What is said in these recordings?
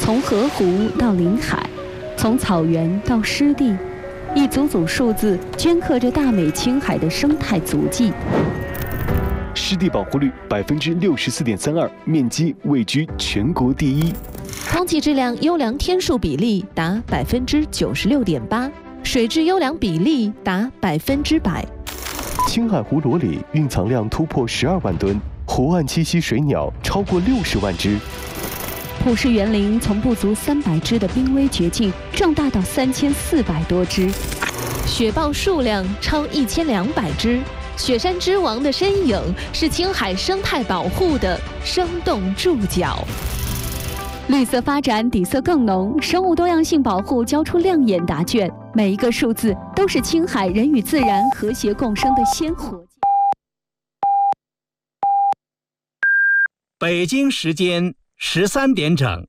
从河湖到临海，从草原到湿地，一组组数字镌刻着大美青海的生态足迹。 湿地保护率64.32%，面积位居全国第一。 空气质量优良天数比例达96.8%，水质优良比例达100%。 青海湖螺里蕴藏量突破12万吨，湖岸栖息水鸟超过60万只。 普氏园林从不足300只的濒危绝境壮大到3400多只， 雪豹数量超1200只。雪山之王的身影是青海生态保护的生动注脚。 绿色发展底色更浓，生物多样性保护交出亮眼答卷。每一个数字都是青海人与自然和谐共生的鲜活。 北京时间13点整。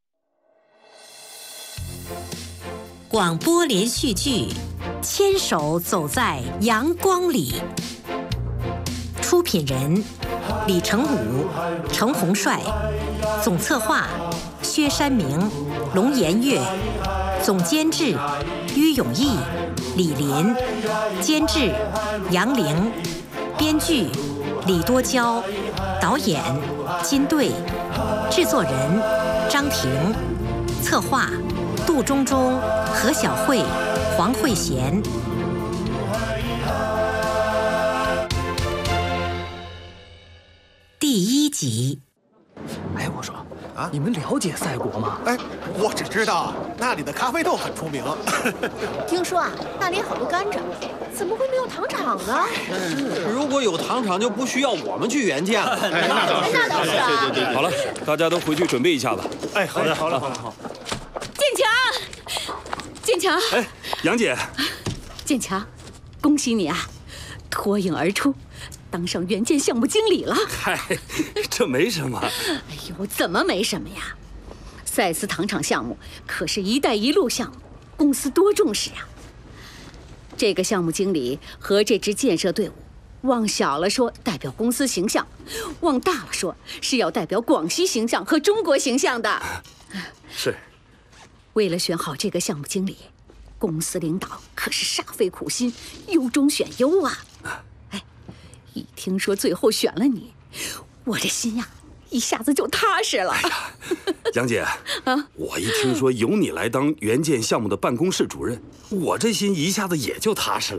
广播连续剧《牵手走在阳光里》，出品人李成武、程洪帅，总策划薛山明、龙颜月，总监制於永义、李林，监制杨玲，编剧李多娇，导演金队，制作人张婷，策划杜忠忠、何小慧、黄慧贤。第1集。 哎，我说啊，你们了解赛国吗？ 哎，我只知道那里的咖啡豆很出名。 听说啊，那里好多甘蔗，怎么会没有糖厂呢？ 如果有糖厂，就不需要我们去援建了。 那倒是啊。 对，好了，大家都回去准备一下子。 哎，好的，好了。 建强， 哎，杨姐， 建强，恭喜你啊，脱颖而出，当上援建项目经理了。 嗨，这没什么。 哎呦，怎么没什么呀？赛斯糖厂项目可是“一带一路”项目，公司多重视啊！这个项目经理和这支建设队伍，往小了说代表公司形象，往大了说是要代表广西形象和中国形象的。 是。 为了选好这个项目经理，公司领导可是煞费苦心，优中选优啊！哎，一听说最后选了你，我这心呀一下子就踏实了。 哎呀，杨姐啊，我一听说由你来当援建项目的办公室主任，我这心一下子也就踏实了。